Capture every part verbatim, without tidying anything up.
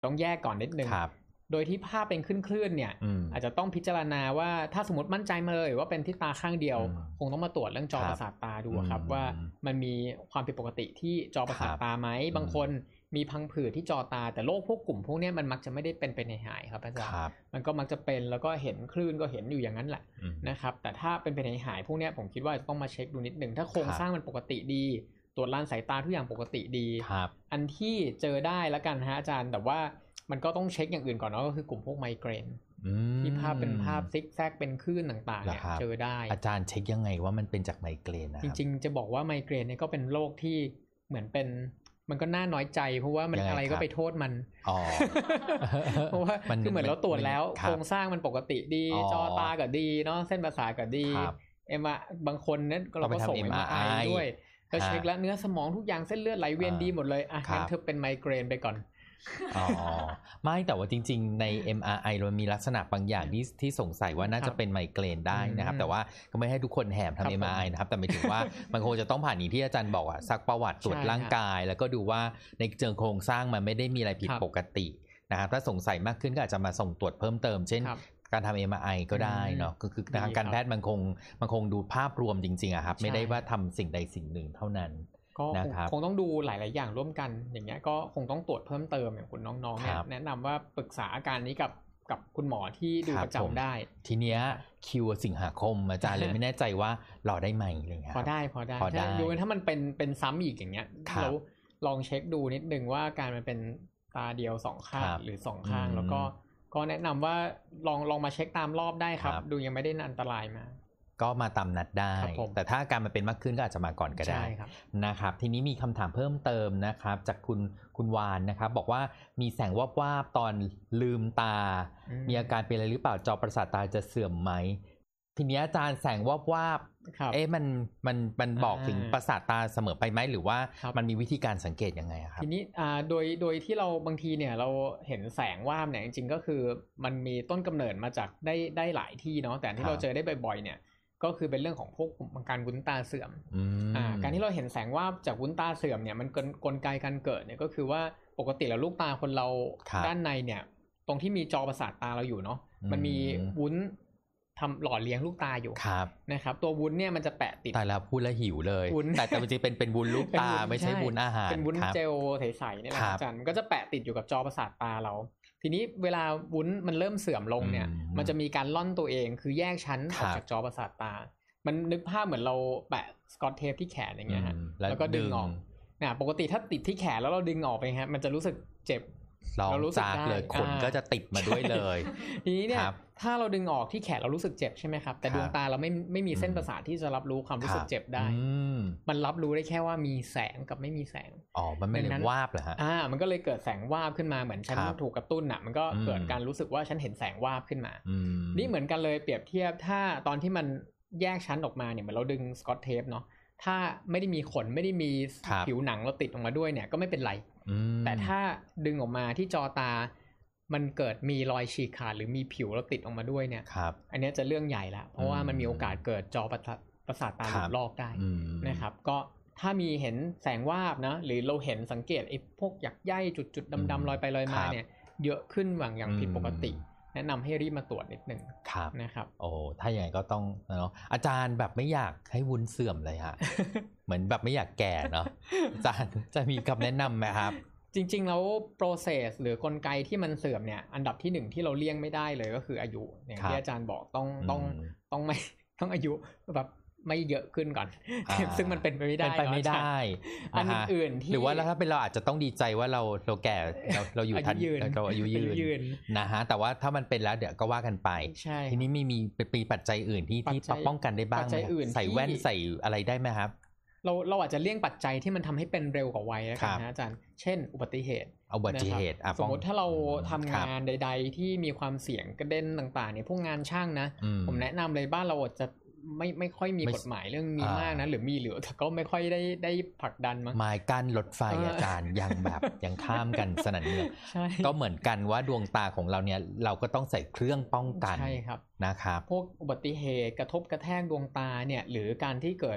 ต้องแยกก่อนนิดนึงโดยที่ภาพเป็นคลื่นๆเนี่ยอาจจะต้องพิจารณาว่าถ้าสมมติมั่นใจมาเลยว่าเป็นที่ตาข้างเดียวคงต้องมาตรวจเรื่องจอประสาทตาดูครับว่ามันมีความผิดปกติที่จอประสาทตาไหมบางคนมีพังผืดที่จอตาแต่โรคพวกกลุ่มพวกนี้มันมักจะไม่ได้เป็นไปในหายครับอาจารย์มันก็มักจะเป็นแล้วก็เห็นคลื่นก็เห็นอยู่อย่างนั้นแหละนะครับแต่ถ้าเป็นไปในหายพวกนี้ผมคิดว่าจะต้องมาเช็คดูนิดนึงถ้าโครงสร้างมันปกติดีตรวจลานสายตาทุกอย่างปกติดีอันที่เจอได้แล้วกันฮะอาจารย์แต่ว่ามันก็ต้องเช็คอย่างอื่นก่อนเนาะก็คือกลุ่มพวกไมเกรนที่ภาพเป็นภาพซิกแซกเป็นคลื่นต่างๆเนี่ยเจอได้อาจารย์เช็คยังไงว่ามันเป็นจากไมเกรนนะจริงๆจะบอกว่าไมเกรนเนี่ยก็เป็นโรคที่เหมือนเป็นมันก็น่าน้อยใจเพราะว่ามันอะไรก็ไปโทษมันเพราะว่าคือเหมือนเราตรวจแล้วโครงสร้างมันปกติดีจอตาก็ดีเนาะเส้นประสาทก็ดีเอ็มบางคนเนี่ยเราก็ส่ง เอ็ม อาร์ ไอ ด้วยก็เช็คแล้วเนื้อสมองทุกอย่างเส้นเลือดไหลเวียนดีหมดเลยอ่ะงั้นเธอเป็นไมเกรนไปก่อนอ๋อไม่แต่ว่าจริงๆใน เอ็ม อาร์ ไอ เรามีลักษณะบางอย่างที่ที่สงสัยว่าน่าจะเป็นไมเกรนได้นะครับแต่ว่าก็ไม่ให้ทุกคนแหมทำ เอ็ม อาร์ ไอ นะครับแต่หมายถึงว่ามันคงจะต้องผ่านอย่างที่อาจารย์บอกอะซักประวัติตรวจร่างกายแล้วก็ดูว่าในเชิงโครงสร้างมันไม่ได้มีอะไรผิดปกตินะครับถ้าสงสัยมากขึ้นก็อาจจะมาส่งตรวจเพิ่มเติมเช่นการทำ เอ็ม อาร์ ไอ ก็ได้เนาะก็คือทางการแพทย์มันคงมันคงดูภาพรวมจริงๆอะครับไม่ได้ว่าทำสิ่งใดสิ่งหนึ่งเท่านั้นก็คงต้องดูหลายๆอย่างร่วมกันอย่างเงี้ยก็คงต้องตรวจเพิ่มเติมอย่างคุณน้องๆเนี่ยแนะนำว่าปรึกษาอาการนี้กับกับคุณหมอที่ดูประจำได้ทีเนี้ยคิวสิงหาคมอาจารย์เลยไม่แน่ใจว่ารอได้ไหมอะไรเงี้ยพอได้พอได้ดูถ้ามันเป็นเป็นซ้ำอีกอย่างเงี้ยเราลองเช็คดูนิดนึงว่าการมันเป็นตาเดียวสองข้างหรือสองข้างแล้วก็ก็แนะนำว่าลองลองมาเช็คตามรอบได้ครับดูยังไม่ได้อันตรายมาก็มาตามนัดได้แต่ถ้าอาการมันเป็นมากขึ้นก็อาจจะมาก่อนก็ได้นะครับทีนี้มีคำถามเพิ่มเติมนะครับจากคุณคุณวานนะครับบอกว่ามีแสงวาบวาบตอนลืมตามีอาการเป็นอะไรหรือเปล่าจอประสาทตาจะเสื่อมไหมทีนี้อาจารย์แสงวาบวาบเอ๊ะมันมันมันบอกถึงประสาทตาเสมอไปไหมหรือว่ามันมีวิธีการสังเกตยังไงครับทีนี้โดยโดยที่เราบางทีเนี่ยเราเห็นแสงวาบเนี่ยจริงๆก็คือมันมีต้นกำเนิดมาจากได้ได้หลายที่เนาะแต่ที่เราเจอได้บ่อยๆเนี่ยก็คือเป็นเรื่องของพวกการวุ้นตาเสื่อมอ่าการที่เราเห็นแสงวาบจากวุ้นตาเสื่อมเนี่ยมันกลไกการเกิดเนี่ยก็คือว่าปกติแล้วลูกตาคนเราด้านในเนี่ยตรงที่มีจอประสาทตาเราอยู่เนาะมันมีวุ้นทำหล่อเลี้ยงลูกตาอยู่นะครับตัววุ้นเนี่ยมันจะแปะติดแต่ละพูดแล้วหิวเลยแต่แต่จริงๆเป็นเป็นวุ้นลูกตาไม่ใช่วุ้นอาหารเป็นวุ้นเจลใสๆนี่แหละอาจารย์มันก็จะแปะติดอยู่กับจอประสาทตาเราทีนี้เวลาวุ้นมันเริ่มเสื่อมลงเนี่ยมันจะมีการล่อนตัวเองคือแยกชั้นออกจากจอประสาทตามันนึกภาพเหมือนเราแปะสกอตเทปที่แขนอย่างเงี้ยฮะแล้วก็ดึงออกนะปกติถ้าติดที่แขนแล้วเราดึงออกไปฮะมันจะรู้สึกเจ็บเรารู้สึกเลยขนก็จะติดมาด้วยเลยทีนี้เนี่ยถ้าเราดึงออกที่แขนเรารู้สึกเจ็บใช่ไหมครับแต่ดวงตาเราไม่ไม่มีเส้นประสาทที่จะรับรู้ความรู้สึกเจ็บได้มันรับรู้ได้แค่ว่ามีแสงกับไม่มีแสงอ๋อมันไม่ได้วาบเหรอฮะอ่ามันก็เลยเกิดแสงวาบขึ้นมาเหมือนฉันถูกกระตุ้นอ่ะมันก็เกิดการรู้สึกว่าฉันเห็นแสงวาบขึ้นมานี่เหมือนกันเลยเปรียบเทียบถ้าตอนที่มันแยกชั้นออกมาเนี่ยเหมือนเราดึงสกอตเทปเนาะถ้าไม่ได้มีขนไม่ได้มีผิวหนังเราติดออกมาด้วยเนี่ยก็ไม่เป็นไรแต่ถ้าดึงออกมาที่จอตามันเกิดมีรอยฉีกขาดหรือมีผิวเราติดออกมาด้วยเนี่ยอันนี้จะเรื่องใหญ่ละเพราะว่ามันมีโอกาสเกิดจอประสาทตาหลุดลอกได้นะครับก็ถ้ามีเห็นแสงวาบนะหรือเราเห็นสังเกตไอ้พวกหยักใยจุดๆดำๆลอยไปลอยมาเนี่ยเยอะขึ้นหวังอย่างผิดปกติแนะนำให้รีบมาตรวจนิดนึงนะครับโอ้ถ้าอย่างไรก็ต้องเนาะอาจารย์แบบไม่อยากให้วุ้นเสื่อมเลยฮะ เหมือนแบบไม่อยากแก่เนาะอาจารย์จะมีคำแนะนำไหมครับจริงๆแล้ว process หรือกลไกที่มันเสื่อมเนี่ยอันดับที่หนึ่งที่เราเลี่ยงไม่ได้เลยก็คืออายุอย่างที่อาจารย์บอกต้องต้องต้องไม่ต้องอายุแบบไม่เยอะขึ้นก่อนซึ่งมันเป็นไปไม่ได้เป็นไปไม่ได้อันอื่นที่หรือว่าถ้าเป็นเราอาจจะต้องดีใจว่าเราเราแก่เราเราอยู่ทันเราอายุยืนนะฮะแต่ว่าถ้ามันเป็นแล้วเดี๋ยวก็ว่ากันไปทีนี้มีมีเป็นปัจจัยอื่นที่ที่ป้องกันได้บ้างใส่แว่นใส่อะไรได้ไหมครับเราเราอาจจะเลี่ยงปัจจัยที่มันทำให้เป็นเร็วกว่าวัยแล้วกันนะอาจารย์เช่นอุบัติเหตุอุบัติเหตุสมมติถ้าเราทำงานใดๆที่มีความเสี่ยงกระเด็นต่างๆเนี่ยพวกงานช่างนะผมแนะนำเลยบ้านเราอาจจะไม่ไม่ค่อยมีกฎหมายเรื่องนี้มากนะหรือมีหรือแต่ก็ไม่ค่อยได้ได้ผลักดันมั้งไม้กั้นรถไฟอาจารย์ยังแบบยังข้ามกันสนั่นเมืองก็เหมือนกันว่าดวงตาของเราเนี่ยเราก็ต้องใส่เครื่องป้องกันใช่ครับนะครับพวกอุบัติเหตุกระทบกระแทกดวงตาเนี่ยหรือการที่เกิด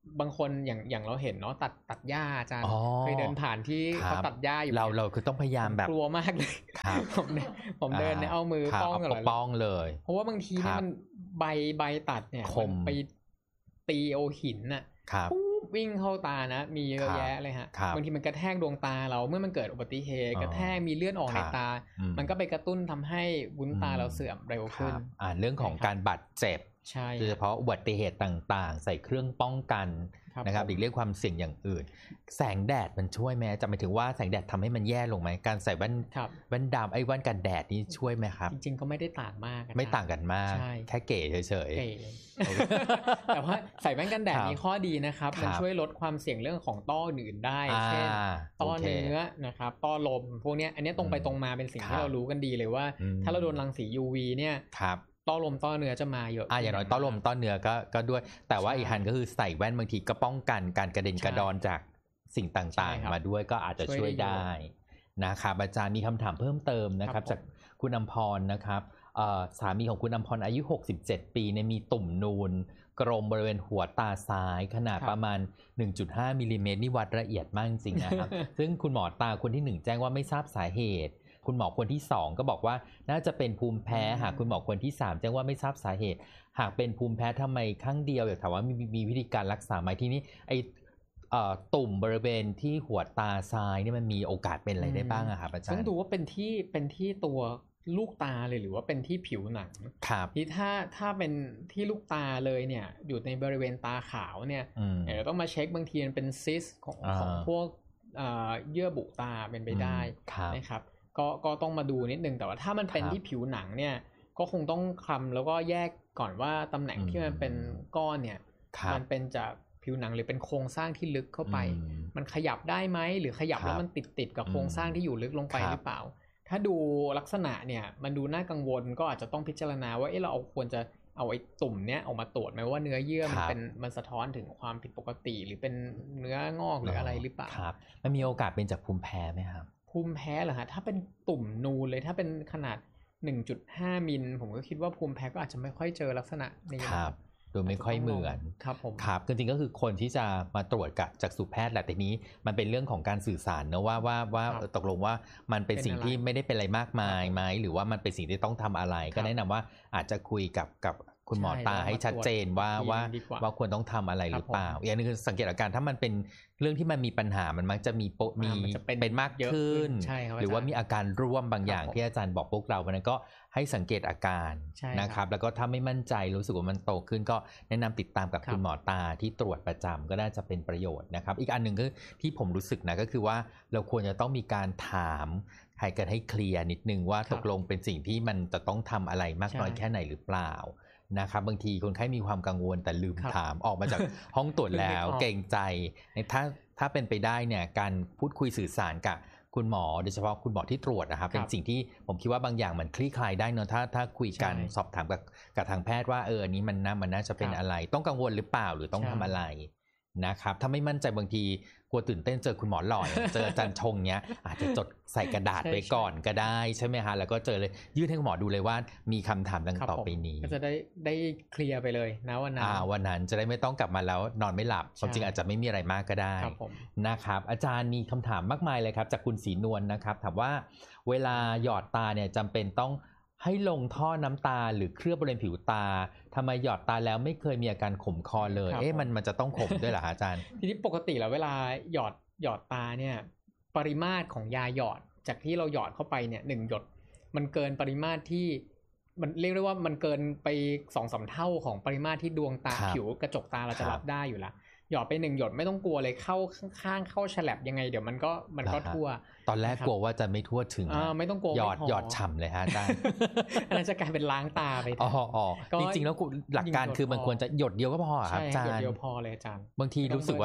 บางคนอย่างอย่างเราเห็นเนาะตัดตัดหญ้าอาจารย์เคยเดินผ่านที่เขาตัดหญ้าอยู่เราเราคือต้องพยายามแบบกลัวมากเลยผมผมเดินเนี่ยเอามือป้องเลยป้องเลยเพราะว่าบางทีเนี่ยมันใบใบตัดเนี่ยไปตีโอหินน่ะวิ่งเข้าตานะมีเยอะแยะเลยฮะบางทีมันกระแทกดวงตาเราเมื่อมันเกิดอุบัติเหตุกระแทกมีเลือดออกในตามันก็ไปกระตุ้นทำให้วุ้นตาเราเสื่อมเร็วขึ้นอ่าเรื่องของการบาดเจ็บโดยเฉพาะอุบัติเหตุต่างๆใส่เครื่องป้องกันนะครับอีกเรื่องความเสี่ยงอย่างอื่นแสงแดดมันช่วยไหมจะหมายถึงว่าแสงแดดทำให้มันแย่ลงไหมการใส่แว่นแว่นดำไอ้แว่นกันแดดนี่ช่วยไหมครับจริงๆก็ไม่ได้ต่างมากไม่ต่างกันมากแค่เก๋เฉยๆแต่ว่าใส่แว่นกันแดดมีข้อดีนะครับมันช่วยลดความเสี่ยงเรื่องของต้ออื่นได้เช่นต้อเนื้อนะครับต้อลมพวกนี้อันนี้ตรงไปตรงมาเป็นสิ่งที่เรารู้กันดีเลยว่าถ้าเราโดนรังสี ยู วี เนี่ยต้อลมต้อเนื้อจะมาเยอะอ่ะอย่างน้อยต้อลมต้อเนื้อก็ก็ด้วยแต่ว่าอีกหันก็คือใส่แว่นบางทีก็ป้องกันการกระเด็นกระดอนจากสิ่งต่างๆมาด้วยก็อาจจะช่วยได้นะครับอาจารย์มีคำถามเพิ่มเติมนะครับจากคุณอำพรนะครับสามีของคุณอำพรอายุหกสิบเจ็ดปีเนี่ยมีตุ่มนูนกลมบริเวณหัวตาซ้ายขนาดประมาณ หนึ่งจุดห้า มิลลิเมตรนี่วัดละเอียดมากจริงๆนะครับ ซึ่งคุณหมอตาคนที่หนึ่งแจ้งว่าไม่ทราบสาเหตุคุณหมอคนที่สองก็บอกว่าน่าจะเป็นภูมิแพ้หากคุณหมอคนที่สามแจ้งว่าไม่ทราบสาเหตุหากเป็นภูมิแพ้ทำไมครั้งเดียวอยากถามว่ามีมีวิธีการรักษาไหมที่นี้ไอตุ่มบริเวณที่หัวตาซ้ายนี่มันมีโอกาสเป็นอะไรได้บ้างอะครับอาจารย์ต้องดูว่าเป็นที่เป็นที่ตัวลูกตาเลยหรือว่าเป็นที่ผิวหนังครับที่ถ้าถ้าเป็นที่ลูกตาเลยเนี่ยอยู่ในบริเวณตาขาวเนี่ยเดี๋ยวต้องมาเช็คบางทีมันเป็นซิสของของพวกเยื่อบุตาเป็นไปได้นะครับก็ก็ต้องมาดูนิดนึงแต่ว่าถ้ามันเป็นที่ผิวหนังเนี่ยก็คงต้องคลำแล้วก็แยกก่อนว่าตำแหน่งที่มันเป็นก้อนเนี่ยมันเป็นจากผิวหนังหรือเป็นโครงสร้างที่ลึกเข้าไปมันขยับได้ไหมหรือขยับแล้วมันติดติดกับโครงสร้างที่อยู่ลึกลงไปหรือเปล่าถ้าดูลักษณะเนี่ยมันดูน่ากังวลก็อาจจะต้องพิจารณาว่าเอ๊ะเราเอาควรจะเอาไอ้ตุ่มเนี้ยออกมาตรวจไหมว่าเนื้อเยื่อมันเป็นมันสะท้อนถึงความผิดปกติหรือเป็นเนื้องอกหรืออะไรหรือเปล่าครับมันมีโอกาสเป็นจากภูมิแพ้ไหมครับภูมิแพ้เหรอฮะถ้าเป็นตุ่มนูนเลยถ้าเป็นขนาด หนึ่งจุดห้า มิลผมก็คิดว่าภูมิแพ้ก็อาจจะไม่ค่อยเจอลักษณะนี้ครับดูไม่ค่อยเหมือนครับผมครับจริงๆก็คือคนที่จะมาตรวจกับจักษุแพทย์แหละแต่นี้มันเป็นเรื่องของการสื่อสารนะว่าว่าว่าตกลงว่ามันเป็นสิ่งที่ไม่ได้เป็นอะไรมากมายไหมหรือว่ามันเป็นสิ่งที่ต้องทำอะไรก็แนะนำว่าอาจจะคุยกับกับคุณหมอตาให้ชัดเจนว่าว่าว่าควรต้องทำอะไรหรือเปล่าอย่างนึงคือสังเกตอาการถ้ามันเป็นเรื่องที่มันมีปัญหามันมักจะมีมีเป็นมากขึ้นหรือว่ามีอาการร่วมบางอย่างที่อาจารย์บอกพวกเราวันนั้นก็ให้สังเกตอาการนะครับแล้วก็ถ้าไม่มั่นใจรู้สึกว่ามันโตขึ้นก็แนะนำติดตามกับคุณหมอตาที่ตรวจประจำก็น่าจะเป็นประโยชน์นะครับอีกอันหนึ่งก็ที่ผมรู้สึกนะก็คือว่าเราควรจะต้องมีการถามให้กันให้เคลียร์นิดนึงว่าตกลงเป็นสิ่งที่มันจะต้องทำอะไรมากน้อยแค่ไหนหรือเปล่านะครับบางทีคนไข้มีความกังวลแต่ลืมถามออกมาจากห้องตรวจแล้วเกรงใจถ้าถ้าเป็นไปได้เนี่ยการพูดคุยสื่อสารกับคุณหมอโดยเฉพาะคุณหมอที่ตรวจนะครับเป็นสิ่งที่ผมคิดว่าบางอย่างมันคลี่คลายได้เนอะถ้าถ้าคุยกันสอบถามกับกับทางแพทย์ว่าเอออันนี้มันน่ามันน่าจะเป็นอะไรต้องกังวลหรือเปล่าหรือต้องทำอะไรนะครับถ้าไม่มั่นใจบางทีกลัวตื่นเต้นเจอคุณหมอหล่อเจออาจารย์ชงเนี้ยอาจจะจดใส่กระดาษไว้ก่อนก็ได้ใช่ไหมฮะแล้วก็เจอเลยยื่นให้คุณหมอดูเลยว่ามีคำถามดังต่อไปนี้ก็จะได้ได้เคลียร์ไปเลยนะวันนั้นอ่าวันนั้นจะได้ไม่ต้องกลับมาแล้วนอนไม่หลับความจริงอาจจะไม่มีอะไรมากก็ได้นะครับอาจารย์มีคำถามมากมายเลยครับจากคุณศรีนวลนะครับถามว่าเวลาหยอดตาเนี่ยจำเป็นต้องให้ลงท่อน้ำตาหรือเคลือบบริเวณผิวตาทำไมหยอดตาแล้วไม่เคยมีอาการขมคอเลยเอ๊ะมันมันจะต้องขมด้วยเหรออาจารย์ทีนี้ปกติแล้วเวลาหยอดหยอดตาเนี่ยปริมาตรของยาหยอดจากที่เราหยอดเข้าไปเนี่ยหนึ่งหยดมันเกินปริมาตรที่มันเรียกได้ว่ามันเกินไป สองถึงสาม เท่าของปริมาตรที่ดวงตาผิวกระจกตาเราจะรับได้อยู่แล้วหยอดไปหนึ่งหยดไม่ต้องกลัวเลยเข้าข้างๆเข้าฉลับยังไงเดี๋ยวมันก็มันก็ทั่วตอนแรกกลัวว่าจะไม่ทั่วถึงอ่าไม่ต้องกลัวหยอดหยอดฉ่ำเลยฮะอาจารย์อันนั้นจะกลายเป็นล้างตาไปอ๋อจริงๆแล้วหลักการคือมันควรจะหยดเดียวก็พอครับอาจารย์หยดเดียวพอเลยอาจารย์บางทีรู้สึกว่า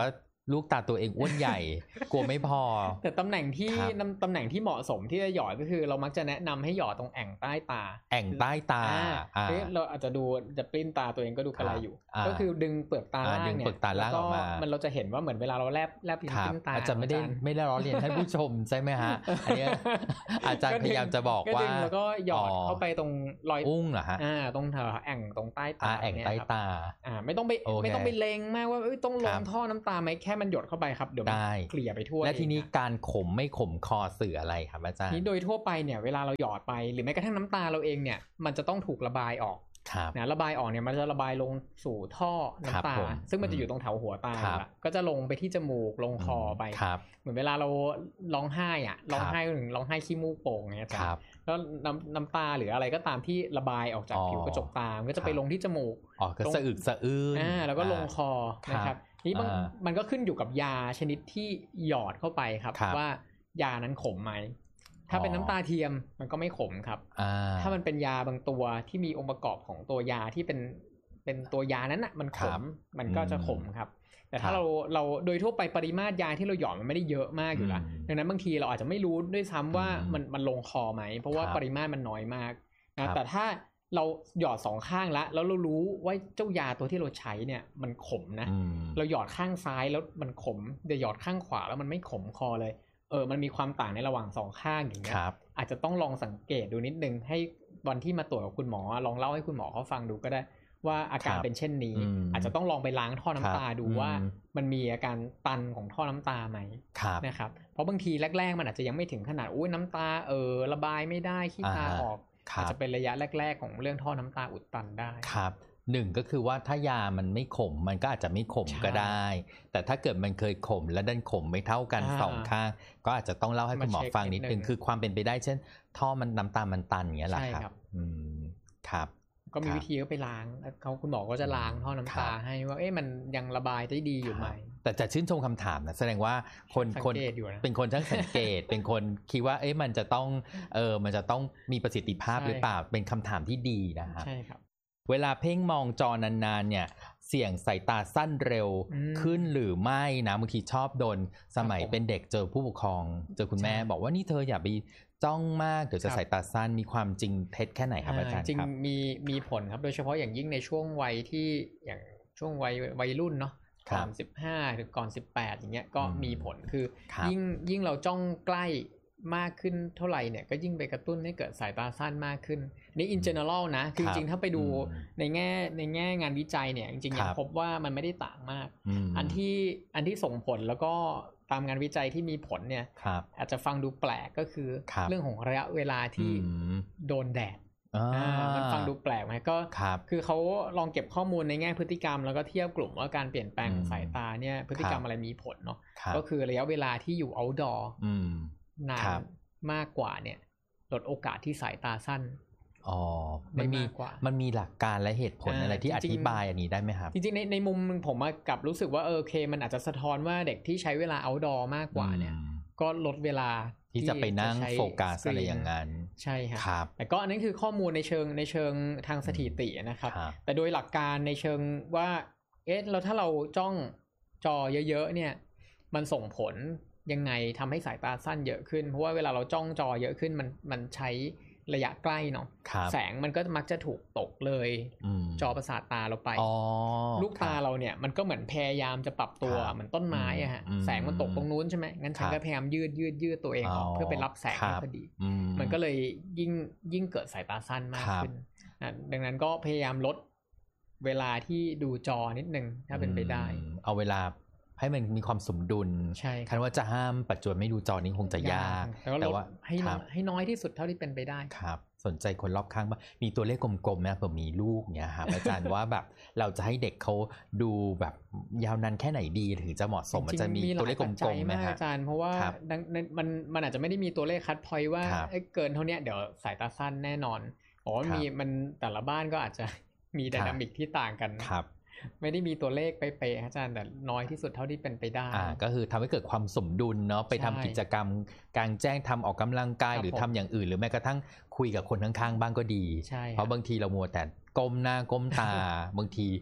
ลูกตาตัวเองอ้วนใหญ่ กลัวไม่พอแต่ตำแหน่งที่ตำแหน่งที่เหมาะสมที่จะหยอดก็คือเรามักจะแนะนำให้หยอดตรงแอ่งใต้ตาแอ่งใต้ตาเราอาจจะดูจะปลิ้นตาตัวเองก็ดูกระไรอยู่ก็คือดึงเปลือกตาล่างเนี่ยแล้วก็มันเราจะเห็นว่าเหมือนเวลาเราแลบแลบลิ้นปลิ้นตาอาจจะไม่ได้ไม่ได้ล้อเลียนท่านผู้ชมใช่ไหมฮะอันนี้อาจารย์พยายามจะบอกว่าแล้วก็หยอดเข้าไปตรงรอยอุ้งเหรอฮะอ่าตรงแถวแอ่งตรงใต้ตาแอ่งใต้ตาอ่าไม่ต้องไปไม่ต้องไปเลงมากว่าต้องลงท่อน้ำตาไหมแค่มันหยดเข้าไปครับเดี๋ยวมันเคลียร์ไปทั่วและทีนี้การขมไม่ขมคอสื่ออะไรครับอาจารย์นี้โดยทั่วไปเนี่ยเวลาเราหยอดไปหรือแม้กระทั่งน้ำตาเราเองเนี่ยมันจะต้องถูกระบายออกนะระบายออกเนี่ยมันจะระบายลงสู่ท่อน้ำตาซึ่งมันจะอยู่ตรงแถวหัวตาก็จะลงไปที่จมูกลงคอไปเหมือนเวลาเราร้องไห้อ่ะร้องไห้ถึงร้องไห้ขี้มูกโป่งเนี่ยจ้ะแล้วน้ำน้ำตาหรืออะไรก็ตามที่ระบายออกจากผิวกระจกตาก็จะไปลงที่จมูกอ๋อก็สะอึกสะอื้นอ่าแล้วก็ลงคอนะครับนี่มันก็ขึ้นอยู่กับยาชนิดที่หยอดเข้าไปครับว่ายานั้นขมไหมถ้าเป็นน้ำตาเทียมมันก็ไม่ขมครับถ้ามันเป็นยาบางตัวที่มีองค์ประกอบของตัวยาที่เป็นเป็นตัวยานั้นอ่ะมันขมมันก็จะขมครับแต่ถ้าเราเราโดยทั่วไปปริมาตรยาที่เราหยอดมันไม่ได้เยอะมากอยู่แล้วดังนั้นบางทีเราอาจจะไม่รู้ด้วยซ้ำว่ามันมันลงคอไหมเพราะว่าปริมาตรมันน้อยมากนะแต่ถ้าเราหยอดสองข้างแล้วแล้วเรารู้ว่าเจ้ายาตัวที่เราใช้เนี่ยมันขมนะเราหยอดข้างซ้ายแล้วมันขมเดี๋ยวหยอดข้างขวาแล้วมันไม่ขมคอเลยเออมันมีความต่างในระหว่างสองข้างอย่างเงี้ยอาจจะต้องลองสังเกตดูนิดนึงให้วันที่มาตรวจกับคุณหมอลองเล่าให้คุณหมอเขาฟังดูก็ได้ว่าอาการเป็นเช่นนี้อาจจะต้องลองไปล้างท่อน้ำตาดูว่ามันมีอาการตันของท่อน้ำตาไหมนะครับเพราะบางทีแรกๆมันอาจจะยังไม่ถึงขนาดอุ้ยน้ำตาเออระบายไม่ได้ขี้ตาออกอาจจะเป็นระยะแรกๆของเรื่องท่อน้ำตาอุดตันได้ครับหนึ่งก็คือว่าถ้ายามันไม่ขมมันก็อาจจะไม่ขมก็ได้แต่ถ้าเกิดมันเคยขมและดันขมไม่เท่ากันสองข้างก็อาจจะต้องเล่าให้คุณหมอฟังนิดนึงคือความเป็นไปได้เช่นท่อมันน้ำตามันตันอย่างเงี้ยแหละครับอืมครับก็มีวิธีก็ไปล้างเขาคุณหมอก็จะล้างท่อน้ำตาให้ว่าเอ๊ะมันยังระบายได้ดีอยู่ไหมแต่จะชื่นชมคำถามนะแสดงว่าคนคนเป็นคนช่างสังเกตเป็นคนคิดว่าเอ๊ะมันจะต้องเออมันจะต้องมีประสิทธิภาพหรือเปล่าเป็นคำถามที่ดีนะครับใช่ครับเวลาเพ่งมองจอนานๆเนี่ยเสี่ยงสายตาสั้นเร็วขึ้นหรือไม่นะบางทีชอบโดนสมัยเป็นเด็กเจอผู้ปกครองเจอคุณแม่บอกว่านี่เธออย่าไปจ้องมากเดี๋ยวจะสายตาสั้นมีความจริงเท็จแค่ไหนครับอาจารย์จริงมีมีผลครับโดยเฉพาะอย่างยิ่งในช่วงวัยที่อย่างช่วงวัยวัยรุ่นเนาะก่อนสิบห้าหรือก่อนสิบแปดอย่างเงี้ยก็มีผลคือยิ่งยิ่งเราจ้องใกล้มากขึ้นเท่าไหร่เนี่ยก็ยิ่งไปกระตุ้นให้เกิดสายตาสั้นมากขึ้นนี่ in general นะคือจริงๆถ้าไปดูในแง่ในแง่งานวิจัยเนี่ยจริงๆยังพบว่ามันไม่ได้ต่างมากอันที่อันที่ส่งผลแล้วก็ตามงานวิจัยที่มีผลเนี่ยอาจจะฟังดูแปลกก็คือเรื่องของระยะเวลาที่โดนแดดมันฟังดูแปลกไหมก็คือเขาลองเก็บข้อมูลในแง่พฤติกรรมแล้วก็เทียบกลุ่มว่าการเปลี่ยนแปลงสายตาเนี่ยพฤติกรรมอะไรมีผลเนาะก็คือระยะเวลาที่อยู่ outdoor นานมากกว่าเนี่ยลดโอกาสที่สายตาสั้นอ๋อมันมีมันมีหลักการและเหตุผลอะไรที่อธิบายอันนี้ได้ไหมครับจริงๆในในมุมผมกลับรู้สึกว่าเออโอเคมันอาจจะสะท้อนว่าเด็กที่ใช้เวลา outdoor มากกว่าเนี่ยก็ลดเวลาที่จะไปนั่งโฟกัสอะไรอย่างนั้นใช่ครับแต่ก็อันนั้นคือข้อมูลในเชิงในเชิงทางสถิตินะครับแต่โดยหลักการในเชิงว่าเอ๊ะแล้วถ้าเราจ้องจอเยอะๆเนี่ยมันส่งผลยังไงทำให้สายตาสั้นเยอะขึ้นเพราะว่าเวลาเราจ้องจอเยอะขึ้นมันมันใช้ระยะใกล้เนาะแสงมันก็มักจะถูกตกเลยจอประสาทตาเราไปลูกตาเราเนี่ยมันก็เหมือนพยายามจะปรับตัวเหมือนต้นไม้อะฮะแสงมันตกตรงนู้นใช่ไหมงั้นฉันก็พยายามยืดยืดยืดตัวเองออกเพื่อไปรับแสงพอดีมันก็เลยยิ่งยิ่งเกิดสายตาสั้นมากขึ้นนะดังนั้นก็พยายามลดเวลาที่ดูจอนิดนึงถ้าเป็นไปได้เอาเวลาให้มันมีความสมดุลใช่คันว่าจะห้ามปัจจุบันไม่ดูจอนี้คงจะยากแต่ว่าให้ให้น้อยที่สุดเท่าที่เป็นไปได้ครับสนใจคนรอบข้างบ้างมีตัวเลขกลมๆนะเผื่อมีลูกเนี่ยครับอาจารย์ว่าแบบเราจะให้เด็กเขาดูแบบยาวนานแค่ไหนดีถึงจะเหมาะสมมันจะมีตัวเลขกลมๆไหมครับอาจารย์เพราะว่ามันมันอาจจะไม่ได้มีตัวเลขคัดพอยต์ว่าเกินเท่านี้เดี๋ยวสายตาสั้นแน่นอนอ๋อมีมันแต่ละบ้านก็อาจจะมีไดนามิกที่ต่างกันครับไม่ได้มีตัวเลขเป๊ะๆอาจารย์แต่น้อยที่สุดเท่าที่เป็นไปได้อ่าก็คือทำให้เกิดความสมดุลเนาะไปทำกิจกรรมกลางแจ้งทำออกกำลังกายหรือทำอย่างอื่นหรือแม้กระทั่งคุยกับคนข้างๆบ้างก็ดีเพราะบางทีเรามัวแต่ก้มหน้าก้มตาบางที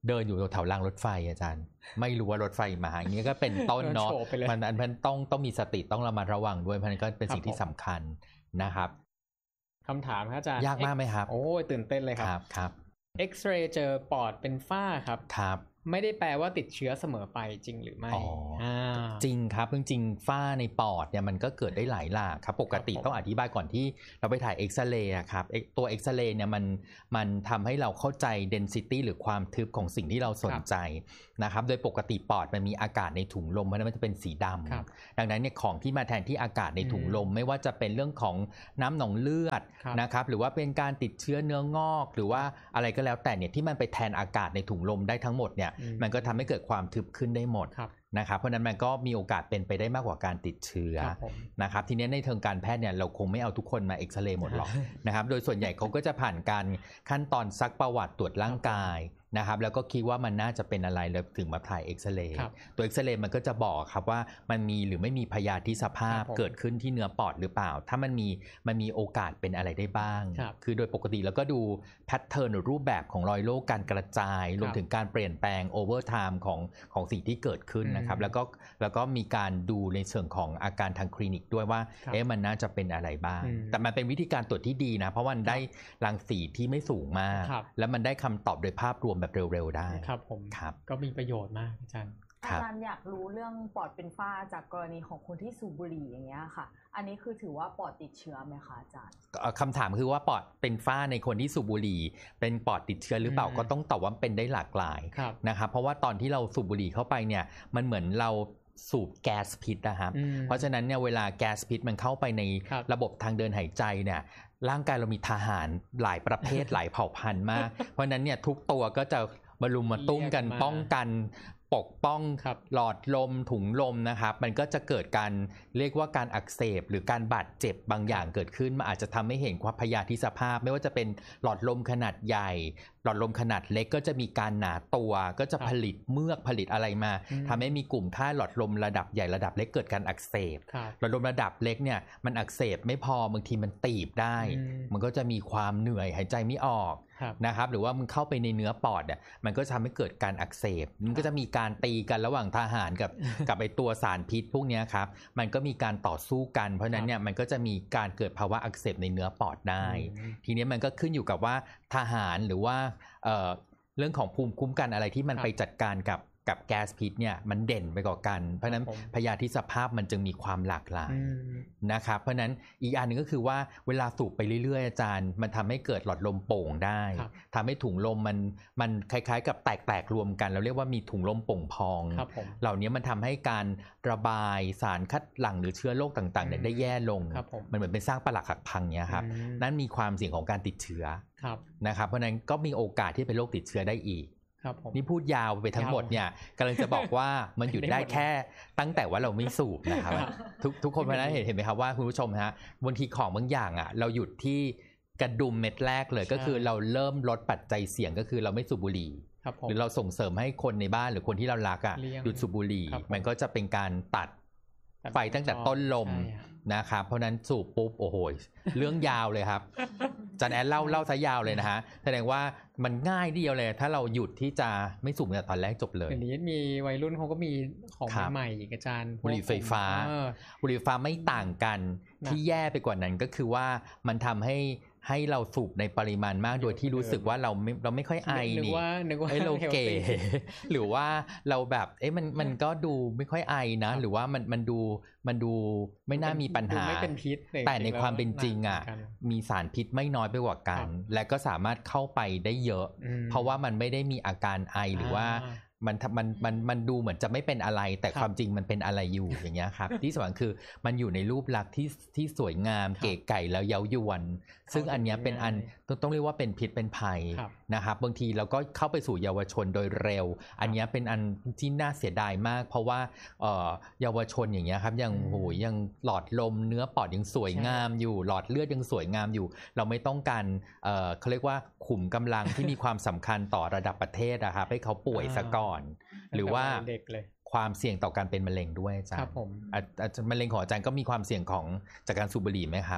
เดินอยู่แถวรางรถไฟอาจารย์ไม่รู้ว่ารถไฟมาอย่างนี้ก็เป็นต้นเนาะมันมันต้องต้องมีสติต้องระมัดระวังด้วยเพราะนั้นก็เป็นสิ่งที่สำคัญนะครับคำถามครับอาจารย์ยากมากไหมครับโอ้ยตื่นเต้นเลยครับครับเอ็กซเรย์เจอปอดเป็นฝ้าครับครับไม่ได้แปลว่าติดเชื้อเสมอไปจริงหรือไม่อ๋อจริงครับจริงๆฝ้าในปอดเนี่ยมันก็เกิดได้หลายหลากครับปกติต้องอธิบายก่อนที่เราไปถ่ายเอ็กซเรย์ครับตัวเอ็กซเรย์เนี่ยมันมันทำให้เราเข้าใจ density หรือความทึบของสิ่งที่เราสนใจนะครับโดยปกติปอดมันมีอากาศในถุงลมเพราะนั้นมันจะเป็นสีดำดังนั้นเนี่ยของที่มาแทนที่อากาศในถุงลมไม่ว่าจะเป็นเรื่องของน้ำหนองเลือดนะครับหรือว่าเป็นการติดเชื้อเนื้องอกหรือว่าอะไรก็แล้วแต่เนี่ยที่มันไปแทนอากาศในถุงลมได้ทั้งหมดเนี่ยมันก็ทำให้เกิดความทึบขึ้นได้หมดนะครับเพราะนั้นมันก็มีโอกาสเป็นไปได้มากกว่าการติดเชื้อนะครับทีนี้ในเชิงการแพทย์เนี่ยเราคงไม่เอาทุกคนมาเอ็กซเรย์หมดหรอกนะครับโดยส่วนใหญ่เขาก็จะผ่านการขั้นตอนซักประวัติตรวจร่างกายนะครับแล้วก็คิดว่ามันน่าจะเป็นอะไรแล้วถึงมาถ่ายเอ็กซเรย์ตัวเอ็กซเรย์มันก็จะบอกครับว่ามันมีหรือไม่มีพยาธิสภาพเกิดขึ้นที่เนื้อปอดหรือเปล่าถ้ามันมีมันมีโอกาสเป็นอะไรได้บ้างคือโดยปกติแล้วก็ดูแพทเทิร์นหรือรูปแบบของรอยโรคการกระจายรวมถึงการเปลี่ยนแปลงโอเวอร์ไทม์ของของสิ่งที่เกิดขึ้นนะครับแล้วก็แล้วก็มีการดูในเชิงของอาการทางคลินิกด้วยว่าเอ๊ะมันน่าจะเป็นอะไรบ้างแต่มันเป็นวิธีการตรวจที่ดีนะเพราะมันได้รังสีที่ไม่สูงมากแล้วมันได้คำตอบโดยภาพรวมแบบเร็วๆได้ครับผมครับก็มีประโยชน์มากอาจารย์อาจารย์อยากรู้เรื่องปอดเป็นฝ้าจากกรณีของคนที่สูบบุหรี่อย่างเงี้ยค่ะอันนี้คือถือว่าปอดติดเชื้อไหมคะอาจารย์คำถามคือว่าปอดเป็นฝ้าในคนที่สูบบุหรี่เป็นปอดติดเชื้อหรือเปล่าก็ต้องตอบว่าเป็นได้หลากหลายนะครับเพราะว่าตอนที่เราสูบบุหรี่เข้าไปเนี่ยมันเหมือนเราสูบแก๊สพิษนะครับเพราะฉะนั้นเนี่ยเวลาแก๊สพิษมันเข้าไปในระบบทางเดินหายใจเนี่ยร่างกายเรามีทหารหลายประเภท หลายเผ่าพันธุ์มากเพราะฉะนั้นเนี่ยทุกตัวก็จะมารุมมาตุ้มกันป้องกันปกป้องหลอดลมถุงลมนะครับมันก็จะเกิดการเรียกว่าการอักเสบหรือการบาดเจ็บบางอย่างเกิดขึ้นมันอาจจะทำให้เห็นความพยาธิสภาพไม่ว่าจะเป็นหลอดลมขนาดใหญ่หลอดลมขนาดเล็กก็จะมีการหนาตัวก็จะผลิตเมือกผลิตอะไรมาทำให้มีกลุ่มค่าหลอดลมระดับใหญ่ระดับเล็กเกิดการอักเสบหลอดลมระดับเล็กเนี่ยมันอักเสบไม่พอบางทีมันตีบได้มันก็จะมีความเหนื่อยหายใจไม่ออกนะครับหรือว่ามันเข้าไปในเนื้อปอดเนี่ยมันก็ทำให้เกิดการอักเสบมันก็จะมีการตีกันระหว่างทหารกับกับไอตัวสารพิษพวกนี้ครับมันก็มีการต่อสู้กันเพราะนั้นเนี่ยมันก็จะมีการเกิดภาวะอักเสบในเนื้อปอดได้ทีนี้มันก็ขึ้นอยู่กับว่าทหารหรือว่าเอ่อเรื่องของภูมิคุ้มกันอะไรที่มันไปจัดการกับกับแก๊สพิษเนี่ยมันเด่นไปกว่ากันเพราะนั้นพยาธิสภาพมันจึงมีความหลากหลายนะครับเพราะนั้นอีกอันหนึ่งก็คือว่าเวลาสูบไปเรื่อยๆอาจารย์มันทำให้เกิดหลอดลมโป่งได้ทำให้ถุงลมมันมันคล้ายๆกับแตกๆรวมกันเราเรียกว่ามีถุงลมโป่งพองเหล่านี้มันทำให้การระบายสารคัดหลั่งหรือเชื้อโรคต่างๆเนี่ยได้แย่ลงมันเหมือนเป็นสร้างปรักหักพังเนี้ยครับนั่นมีความเสี่ยงของการติดเชื้อนะครับเพราะนั้นก็มีโอกาสที่เป็นโรคติดเชื้อได้อีกนี่พูดยาวไปทั้งหมดเนี่ยกำลังจะบอกว่ามันหยุดได้แค่ตั้งแต่ว่าเราไม่สูบนะครับทุกทุกคนเพราะนั้นเห็นเห็นไหมครับว่าคุณผู้ชมฮะบางทีของบางอย่างอ่ะเราหยุดที่กระดุมเม็ดแรกเลยก็คือเราเริ่มลดปัจจัยเสี่ยงก็คือเราไม่สูบบุหรี่หรือเราส่งเสริมให้คนในบ้านหรือคนที่เรารักอ่ะหยุดสูบบุหรี่มันก็จะเป็นการตัดไฟตั้งแต่ต้นลมนะครับเพราะนั้นสูบปุ๊บโอ้โหเรื่องยาวเลยครับจันแอนเล่าเล่าซะยาวเลยนะฮะแสดงว่ามันง่ายเดียวเลยถ้าเราหยุดที่จะไม่สูบเนี่ยตอนแรกจบเลยเดี๋ยวนี้มีวัยรุ่นเขาก็มีของใหม่ๆอีกอาจารย์บุหรี่ไฟฟ้าบุหรี่ไฟฟ้าไม่ต่างกันที่แย่ไปกว่านั้นก็คือว่ามันทำให้ให้เราสูบในปริมาณมากโดยที่รู้สึกว่าเราไม่เราไม่ค่อยไอนี่ไอ้เราเก๋หรือว่าเราแบบเอ๊ะมันมันก็ดูไม่ค่อยไอนะหรือว่ามันมันดูมันดูไม่น่ามีปัญหาแต่ในความเป็นจริงอ่ะมีสารพิษไม่น้อยไปกว่ากันและก็สามารถเข้าไปได้เยอะเพราะว่ามันไม่ได้มีอาการไอหรือว่ามันมันมันมันดูเหมือนจะไม่เป็นอะไรแต่ความจริงมันเป็นอะไรอยู่อย่างเงี้ยครับที่สำคัญคือมันอยู่ในรูปลักษณ์ที่ที่สวยงามเก๋ไก่แล้วเย้ายวนซึ่งอันเนี้ยเป็นอันต้องเรียกว่าเป็นพิษเป็นภัยนะครับบางทีเราก็เข้าไปสู่เยาวชนโดยเร็วอันเนี้ยเป็นอันที่น่าเสียดายมากเพราะว่าเอ่อเยาวชนอย่างเงี้ยครับยังโหยังหลอดลมเนื้อปอดยังสวยงามอยู่หลอดเลือดยังสวยงามอยู่เราไม่ต้องการเอ่อเขาเรียกว่าขุมกำลังที่มีความสำคัญต่อระดับประเทศนะครับให้เขาป่วยซะก่อนหรือว่าความเสี่ยงต่อการเป็นมะเร็งด้วยอาจารย์อาจารย์มะเร็งของอาจารย์ก็มีความเสี่ยงของจากการสูบบุหรี่ไหมครับ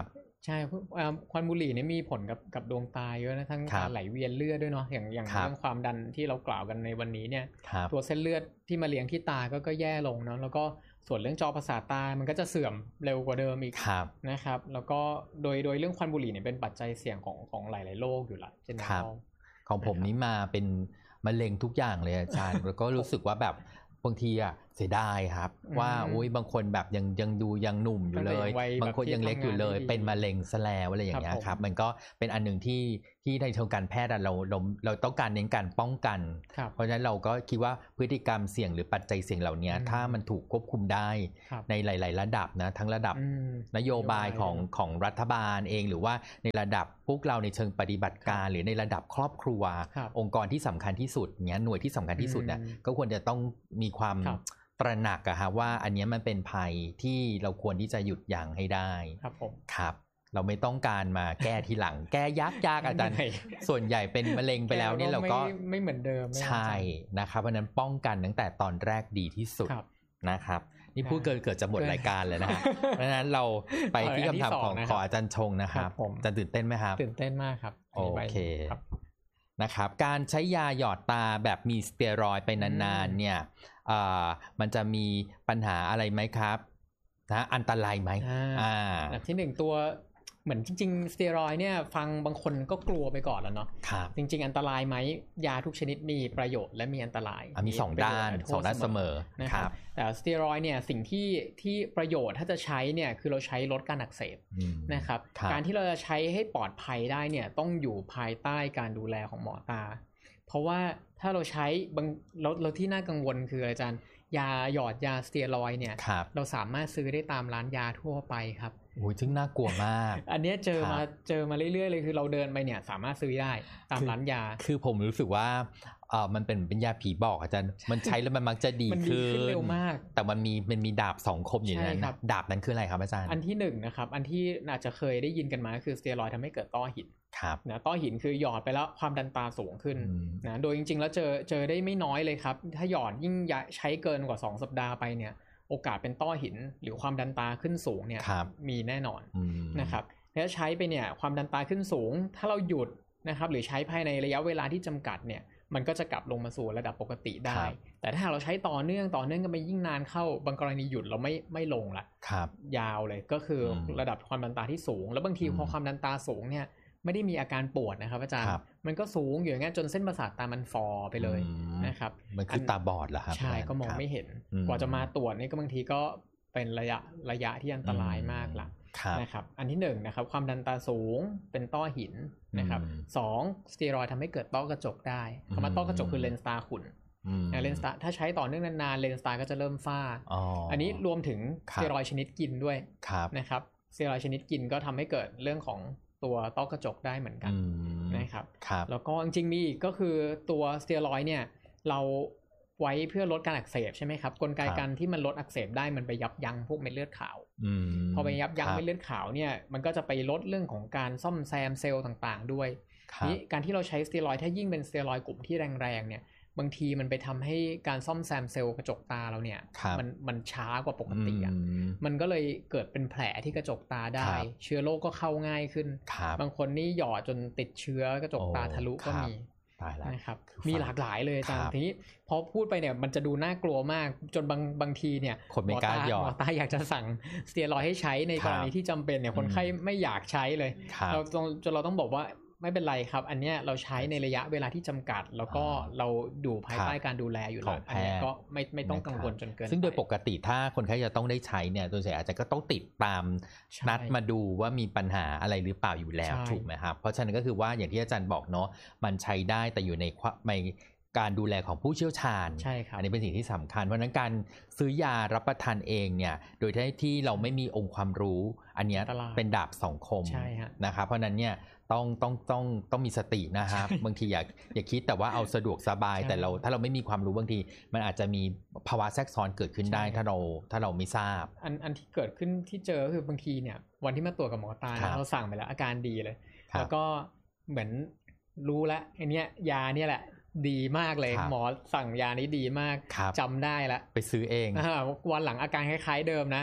ใช่ควันบุหรี่นี่มีผลกับกับดวงตาเยอะนะทั้งการไหลเวียนเลือดด้วยเนาะอย่างอย่างเรื่องความดันที่เรากล่าวกันในวันนี้เนี่ยตัวเส้นเลือดที่มาเลี้ยงที่ตาก็ก็แย่ลงเนาะแล้วก็ส่วนเรื่องจอประสาทตามันก็จะเสื่อมเร็วกว่าเดิมอีกนะครับแล้วก็โดยโดยเรื่องควันบุหรี่เนี่ยเป็นปัจจัยเสี่ยงของของหลายๆโรคอยู่ละเช่นนั้นของผมนี้มาเป็นมะเร็งทุกอย่างเลยอาจารย์แล้วก็รู้สึกว่าแบบบางทีอ่ะเสียดายครับว่าอุ้ยบางคนแบบยังยังดูยังหนุ่มอยู่เลยบางคนยังเล็กอยู่เลยเป็นมะเร็งซะแล้วอะไรอย่างเงี้ยครับมันก็เป็นอันนึงที่ที่ในทางการแพทย์เราเราเราต้องการเน้นการป้องกันเพราะฉะนั้นเราก็คิดว่าพฤติกรรมเสี่ยงหรือปัจจัยเสี่ยงเหล่านี้ถ้ามันถูกควบคุมได้ในหลายๆระดับนะทั้งระดับนโยบายของของรัฐบาลเองหรือว่าในระดับพวกเราในเชิงปฏิบัติการหรือในระดับครอบครัวองค์กรที่สำคัญที่สุดเงี้ยหน่วยที่สำคัญที่สุดเนี่ยก็ควรจะต้องมีความตระหนักอะฮะว่าอันนี้มันเป็นภัยที่เราควรที่จะหยุดยั้งให้ได้ครับผมครับเราไม่ต้องการมาแก้ทีหลังแก้ยากยากอาจารย์ส่วนใหญ่เป็นมะเร็งไปแล้วนี่เราก็ไม่เหมือนเดิมใช่นะครับเพราะนั้นป้องกันตั้งแต่ตอนแรกดีที่สุดนะครับนี่พูดเกินเกิดจะหมดรายการเลยนะฮะเพราะฉะนั้นเราไปที่คำถามของขออาจารย์ชงนะครับจะตื่นเต้นไหมครับตื่นเต้นมากครับโอเคนะครับการใช้ยาหยอดตาแบบมีสเตียรอยด์ไปนานๆเนี่ยมันจะมีปัญหาอะไรไหมครับนะอันตรายไหมอ่าแบบที่หนึ่งตัวเหมือนจริงๆสเตียรอยด์เนี่ยฟังบางคนก็กลัวไปก่อนแล้วเนาะจริงๆอันตรายไหมยาทุกชนิดมีประโยชน์และมีอันตรายมีสองด้านสองด้านเสมอนะครับแต่สเตียรอยด์เนี่ยสิ่งที่ที่ประโยชน์ถ้าจะใช้เนี่ยคือเราใช้ลดการอักเสบนะครับการที่เราจะใช้ให้ปลอดภัยได้เนี่ยต้องอยู่ภายใต้การดูแลของหมอตาเพราะว่าถ้าเราใช้บางแล้วเราที่น่ากังวลคืออาจารย์ยาหยอดยาสเตียรอยด์เนี่ยเราสามารถซื้อได้ตามร้านยาทั่วไปครับโอ้ยซึ่งน่ากลัวมากอันนี้เจอมาเจอมาเรื่อยๆเลยคือเราเดินไปเนี่ยสามารถซื้อได้ตามร้านยาคือผมรู้สึกว่าเออมันเป็นเป็นยาผีบอกอาจารย์มันใช้แล้วมันมักจะดีขึ้นเร็วมากแต่มันมีมันมีดาบสองคมอยู่นั้นดาบนั้นคืออะไรครับอาจารย์อันที่หนึ่งนะครับอันที่อาจจะเคยได้ยินกันมาคือสเตียรอยด์ทำให้เกิดต้อหินนะต้อหินคือหยอดไปแล้วความดันตาสูงขึ้นนะโดยจริงๆแล้วเจอเจอได้ไม่น้อยเลยครับถ้าหยอดยิ่งใช้เกินกว่าสองสัปดาห์ไปเนี่ยโอกาสเป็นต้อหินหรือความดันตาขึ้นสูงเนี่ยมีแน่นอนนะครับแล้วใช้ไปเนี่ยความดันตาขึ้นสูงถ้าเราหยุดนะครับหรือใช้ภายในระยะเวลาที่จำกัดเนี่ยมันก็จะกลับลงมาสู่ระดับปกติได้แต่ถ้าเราใช้ต่อเนื่องต่อเนื่องกันไปยิ่งนานเข้าบางกรณีหยุดเราไม่ไม่ลงละยาวเลยก็คือระดับความดันตาที่สูงแล้วบางทีพอความดันตาสูงเนี่ยไม่ได้มีอาการปวดนะครับอาจารย์มันก็สูงอยู่อย่างเงี้ยจนเส้นประสาทตามันฟอไปเลยนะครับมันคือตาบอดเหรอครับใช่ก็มองไม่เห็นกว่าจะมาตรวจนี่ก็บางทีก็เป็นระยะระยะที่อันตรายมากละนะครับอันที่หนึ่งนะครับความดันตาสูงเป็นต้อหินนะครับสองสเตียรอยด์ทำให้เกิดต้อกระจกได้คำว่าต้อกระจกคือเลนส์ตาขุ่นเลนส์ตาถ้าใช้ต่อเนื่องนานๆเลนส์ตาก็จะเริ่มฝ้าอันนี้รวมถึงสเตียรอยด์ชนิดกินด้วยนะครับสเตียรอยด์ชนิดกินก็ทำให้เกิดเรื่องของตัวต้อกระจกได้เหมือนกันนะครับแล้วก็จริงๆมีอีกก็คือตัวสเตียรอยด์เนี่ยเราไว้เพื่อลดการอักเสบใช่ไหมครับกลไกการที่มันลดอักเสบได้มันไปยับยั้งพวกเม็ดเลือดขาวพอไปยับยั้งเม็ดเลือดขาวเนี่ยมันก็จะไปลดเรื่องของการซ่อมแซมเซลล์ต่างๆด้วยนี่การที่เราใช้สเตียรอยด์ถ้ายิ่งเป็นสเตียรอยด์กลุ่มที่แรงๆเนี่ยบางทีมันไปทำให้การซ่อมแซมเซลล์กระจกตาเราเนี่ยมันมันช้ากว่าปกติอ่ะมันก็เลยเกิดเป็นแผลที่กระจกตาได้เชื้อโรคก็เข้าง่ายขึ้นบางคนนี่หยอดจนติดเชื้อกระจกตาทะลุก็มีนะครับมีหลากหลายเลยอาจารย์ทีนี้พอพูดไปเนี่ยมันจะดูน่ากลัวมากจนบางบางทีเนี่ยคนไม่กล้าหยอดหมอตาอยากจะสั่งสเตียรอยด์ให้ใช้ในกรณีที่จำเป็นเนี่ยคนไข้ไม่อยากใช้เลยเราต้องจนเราต้องบอกว่าไม่เป็นไรครับอันเนี้ยเราใช้ในระยะเวลาที่จำกัดแล้วก็เราดูภายใต้การดูแลอยู่แล้วอันนี้ก็ไม่ไม่ต้องกังวลจนเกินซึ่งโดยปกติถ้าคนไข้จะต้องได้ใช้เนี่ยตัวเสียอาจจะก็ต้องติดตามนัดมาดูว่ามีปัญหาอะไรหรือเปล่าอยู่แล้วถูกไหมครับเพราะฉะนั้นก็คือว่าอย่างที่อาจารย์บอกเนาะมันใช้ได้แต่อยู่ในในการดูแลของผู้เชี่ยวชาญใช่ครับอันนี้เป็นสิ่งที่สำคัญเพราะฉะนั้นการซื้อยารับประทานเองเนี่ยโดยที่เราไม่มีองค์ความรู้อันนี้เป็นดาบสองคมนะครับเพราะนั้นเนี่ยต้องต้องต้องต้องมีสตินะครับบางทีอย่าอย่าคิดแต่ว่าเอาสะดวกสบายแต่เราถ้าเราไม่มีความรู้บางทีมันอาจจะมีภาวะแทรกซ้อนเกิดขึ้นได้ถ้าเราถ้าเราไม่ทราบอันอันที่เกิดขึ้นที่เจอคือบางทีเนี่ยวันที่มาตรวจกับหมอตาเราสั่งไปแล้วอาการดีเลยแล้วก็เหมือนรู้แล้วไอ้นี้ยาเนี่ยแหละดีมากเลยหมอสั่งยานี้ดีมากจำได้แล้วไปซื้อเองวันหลังอาการคล้ายๆเดิมนะ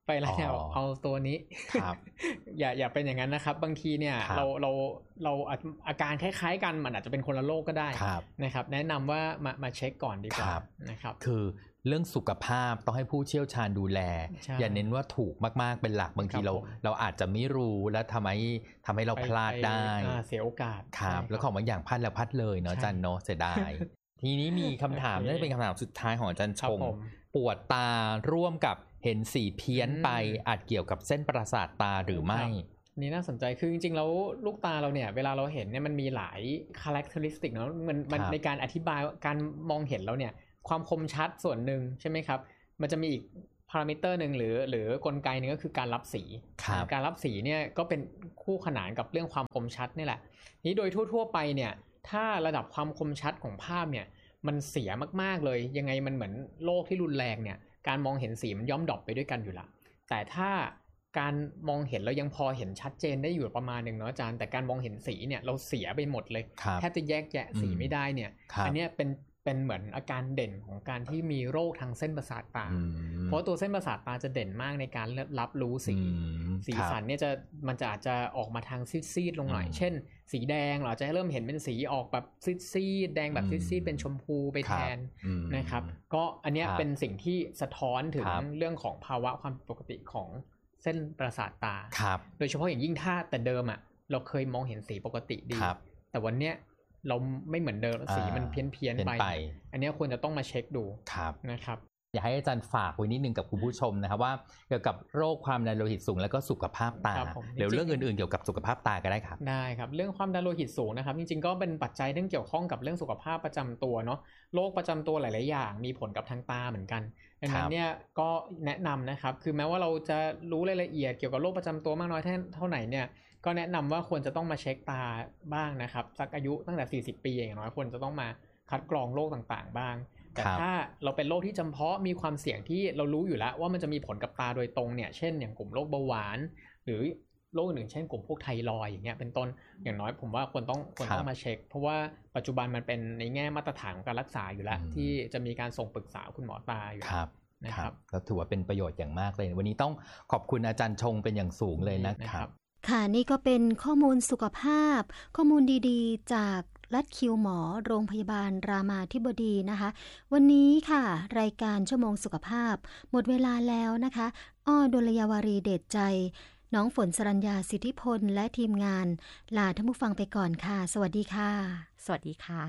ไปแล้วเนี่ยเอาตัวนี้อย่าอย่าเป็นอย่างนั้นนะครับบางทีเนี่ยเราเราเราอาการคล้ายๆกันมันอาจจะเป็นคนละโรคก็ได้นะครับแนะนำว่ามามาเช็คก่อนดีกว่านะครับคือเรื่องสุขภาพต้องให้ผู้เชี่ยวชาญดูแลอย่าเน้นว่าถูกมากๆเป็นหลักบางทีเราเราอาจจะไม่รู้และทำให้ทำให้เราพลาดได้เสียโอกาสครับแล้วของบางอย่างพลาดแล้วพลาดเลยเนาะอาจารย์เนาะเสียดายทีนี้มีคำถามนั่นเป็นคำถามสุดท้ายของอาจารย์ชงปวดตาร่วมกับเห็นสีเพี้ยนไปอาจเกี่ยวกับเส้นประสาทตาหรือไม่นี่น่าสนใจคือจริงๆแล้วลูกตาเราเนี่ยเวลาเราเห็นเนี่ยมันมีหลาย characteristic เนาะมันมันในการอธิบายการมองเห็นแล้วเนี่ยความคมชัดส่วนหนึ่งใช่ไหมครับมันจะมีอีกพารามิเตอร์หนึ่งหรือหรือกลไกนึงก็คือการรับสีการรับสีเนี่ยก็เป็นคู่ขนานกับเรื่องความคมชัดนี่แหละนี้โดยทั่วๆไปเนี่ยถ้าระดับความคมชัดของภาพเนี่ยมันเสียมากๆเลยยังไงมันเหมือนโรคที่รุนแรงเนี่ยการมองเห็นสีมันย่อมดรอปไปด้วยกันอยู่ละแต่ถ้าการมองเห็นเรายังพอเห็นชัดเจนได้อยู่ประมาณหนึ่งเนาะอาจารย์แต่การมองเห็นสีเนี่ยเราเสียไปหมดเลยแทบจะแยกแยะสีไม่ได้เนี่ยอันนี้เป็นเป็นเหมือนอาการเด่นของการที่มีโรคทางเส้นประสาทตาเพราะตัวเส้นประสาทตาจะเด่นมากในการรับรู้สีสีสันเนี่ยจะมันจะอาจจะออกมาทางซีดๆลงหน่อยเช่นสีแดงเราจะเริ่มเห็นเป็นสีออกแบบซีดๆแดงแบบซีดๆเป็นชมพูไปแทนนะครับก็อันนี้เป็นสิ่งที่สะท้อนถึงเรื่องของภาวะความปกติของเส้นประสาทตาโดยเฉพาะอย่างยิ่งถ้าแต่เดิมอ่ะเราเคยมองเห็นสีปกติดีแต่วันเนี้ยเราไม่เหมือนเดิมสีมันเพี้ยนเพี้ยนไปอันนี้ควรจะต้องมาเช็คดูนะครับอยากให้อาจารย์ฝากไว้นิดนึงกับคุณผู้ชมนะครับว่าเกี่ยวกับโรคความดันโลหิตสูงแล้วก็สุขภาพตาหรือเรื่องอื่นๆเกี่ยวกับสุขภาพตาก็ได้ครับได้ครับเรื่องความดันโลหิตสูงนะครับจริงๆก็เป็นปัจจัยที่เกี่ยวข้องกับเรื่องสุขภาพประจำตัวเนาะโรคประจำตัวหลายๆอย่างมีผลกับทางตาเหมือนกันดังนั้นเนี่ยก็แนะนำนะครับคือแม้ว่าเราจะรู้รายละเอียดเกี่ยวกับโรคประจำตัวมากน้อยเท่าไหร่เนี่ยก็แนะนำว่าควรจะต้องมาเช็คตาบ้างนะครับสักอายุตั้งแต่สี่สิบปีอย่างน้อยควรจะต้องมาคัดกรองโรคต่างๆบ้างแต่ถ้าเราเป็นโรคที่จำเพาะมีความเสี่ยงที่เรารู้อยู่แล้วว่ามันจะมีผลกับตาโดยตรงเนี่ยเช่นอย่างกลุ่มโรคเบาหวานหรือโรคอื่นเช่นกลุ่มพวกไทรอยด์อย่างเงี้ยเป็นต้นอย่างน้อยผมว่าควรต้องควรต้องมาเช็คเพราะว่าปัจจุบันมันเป็นในแง่มาตรฐานของการรักษาอยู่แล้วที่จะมีการส่งปรึกษาคุณหมอตาอยู่นะครับก็ถือว่าเป็นประโยชน์อย่างมากเลยวันนี้ต้องขอบคุณอาจารย์ชงเป็นอย่างสูงเลยนะครับค่ะนี่ก็เป็นข้อมูลสุขภาพข้อมูลดีๆจากลัดคิวหมอโรงพยาบาลรามาธิบดีนะคะวันนี้ค่ะรายการชั่วโมงสุขภาพหมดเวลาแล้วนะคะอ้อดลยวารีเดชใจน้องฝนสรัญญาสิทธิพลและทีมงานลาท่านผู้ฟังไปก่อนค่ะสวัสดีค่ะสวัสดีค่ะ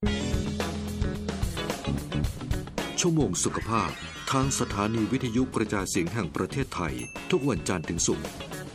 ชั่วโมงสุขภาพทางสถานีวิทยุกระจายเสียงแห่งประเทศไทยทุกวันจันทร์ถึงศุกร์